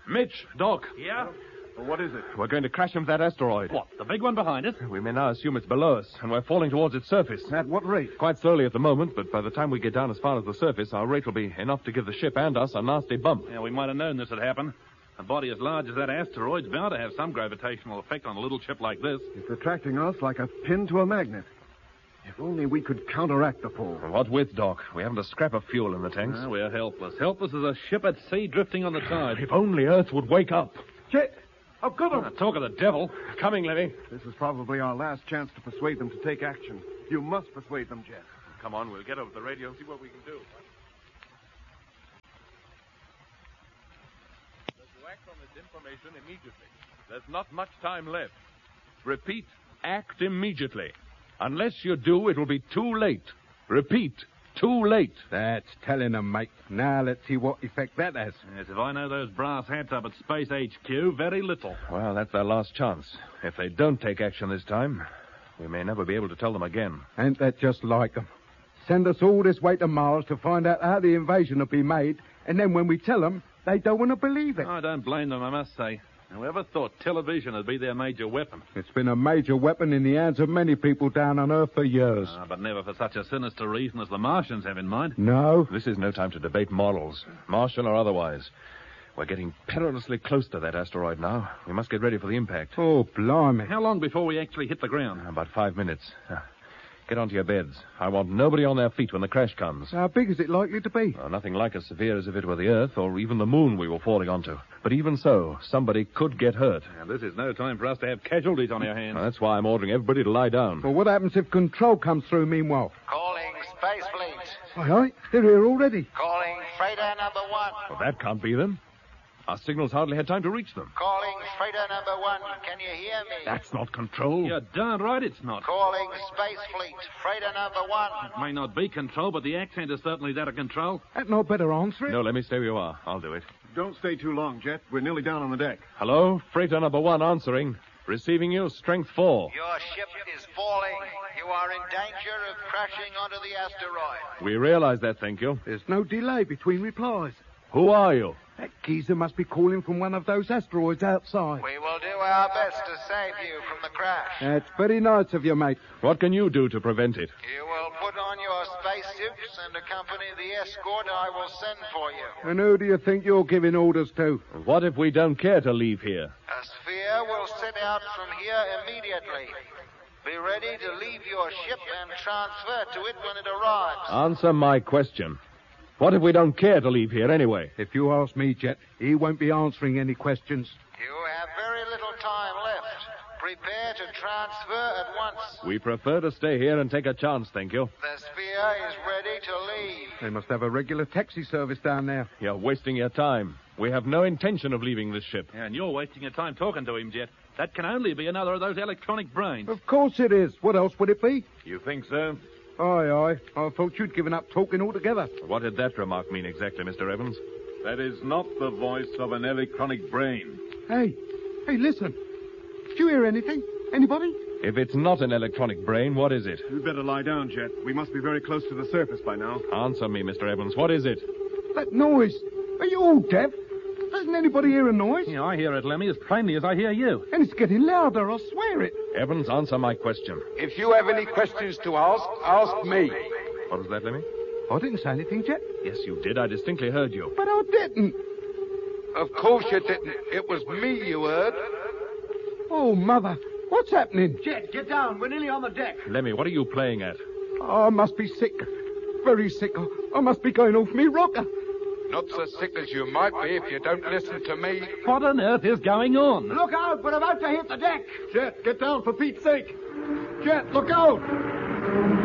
Mitch, Doc. Yeah? Well, what is it? We're going to crash into that asteroid. What, the big one behind us? We may now assume it's below us, and we're falling towards its surface. At what rate? Quite slowly at the moment, but by the time we get down as far as the surface, our rate will be enough to give the ship and us a nasty bump. Yeah, we might have known this would happen. A body as large as that asteroid's bound to have some gravitational effect on a little ship like this. It's attracting us like a pin to a magnet. If only we could counteract the pull. What with, Doc? We haven't a scrap of fuel in the tanks. We're helpless. Helpless as a ship at sea drifting on the tide. If only Earth would wake up. Jet! I've got them! Talk of the devil. Coming, Levy. This is probably our last chance to persuade them to take action. You must persuade them, Jet. Come on, we'll get over the radio and see what we can do. To act on this information immediately. There's not much time left. Repeat, act immediately. Unless you do, it will be too late. Repeat, too late. That's telling them, mate. Now let's see what effect that has. Yes, if I know those brass hats up at Space HQ, very little. Well, that's their last chance. If they don't take action this time, we may never be able to tell them again. Ain't that just like them? Send us all this way to Mars to find out how the invasion will be made, and then when we tell them, they don't want to believe it. I don't blame them, I must say. Whoever thought television would be their major weapon? It's been a major weapon in the hands of many people down on Earth for years. But never for such a sinister reason as the Martians have in mind. No. This is no time to debate morals, Martian or otherwise. We're getting perilously close to that asteroid now. We must get ready for the impact. Oh, blimey. How long before we actually hit the ground? About 5 minutes. Get onto your beds. I want nobody on their feet when the crash comes. How big is it likely to be? Nothing like as severe as if it were the Earth or even the moon we were falling onto. But even so, somebody could get hurt. And this is no time for us to have casualties on our hands. That's why I'm ordering everybody to lie down. Well, what happens if control comes through meanwhile? Calling Space Fleet. Aye, they're here already. Calling Freighter number 1. Well, that can't be them. Our signals hardly had time to reach them. Calling Freighter number 1. Can you hear me? That's not control. You're darn right it's not. Calling Space Fleet. Freighter number 1. It may not be control, but the accent is certainly that of control. That no better answer it? No, let me stay where you are. I'll do it. Don't stay too long, Jet. We're nearly down on the deck. Hello? Freighter number 1 answering. Receiving you, strength 4. Your ship is falling. You are in danger of crashing onto the asteroid. We realize that, thank you. There's no delay between replies. Who are you? That geezer must be calling from one of those asteroids outside. We will do our best to save you from the crash. That's very nice of you, mate. What can you do to prevent it? You will put on your spacesuits and accompany the escort I will send for you. And who do you think you're giving orders to? What if we don't care to leave here? A sphere will set out from here immediately. Be ready to leave your ship and transfer to it when it arrives. Answer my question. What if we don't care to leave here anyway? If you ask me, Jet, he won't be answering any questions. You have very little time left. Prepare to transfer at once. We prefer to stay here and take a chance, thank you. The sphere is ready to leave. They must have a regular taxi service down there. You're wasting your time. We have no intention of leaving this ship. Yeah, and you're wasting your time talking to him, Jet. That can only be another of those electronic brains. Of course it is. What else would it be? You think so? Aye. I thought you'd given up talking altogether. What did that remark mean exactly, Mr. Evans? That is not the voice of an electronic brain. Hey, listen. Did you hear anything? Anybody? If it's not an electronic brain, what is it? We'd better lie down, Jet. We must be very close to the surface by now. Answer me, Mr. Evans. What is it? That noise. Are you all deaf? Doesn't anybody hear a noise? Yeah, I hear it, Lemmy, as plainly as I hear you. And it's getting louder, I swear it. Evans, answer my question. If you have any questions to ask me. What was that, Lemmy? I didn't say anything, Jet. Yes, you did. I distinctly heard you. But I didn't. Of course you didn't. It was me you heard. Oh, Mother. What's happening? Jet, get down. We're nearly on the deck. Lemmy, what are you playing at? I must be sick. Very sick. I must be going off me rocker. Not so sick as you might be if you don't listen to me. What on earth is going on? Look out. We're about to hit the deck. Jet, get down for Pete's sake. Jet, look out!